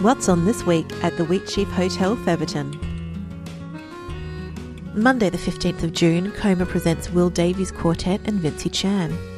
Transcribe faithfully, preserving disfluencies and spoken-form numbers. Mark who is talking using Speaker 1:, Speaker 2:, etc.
Speaker 1: What's on this week at the Wheatsheaf Hotel, Theberton? Monday the fifteenth of June, Coma presents Will Davies Quartet and Vincy Chan.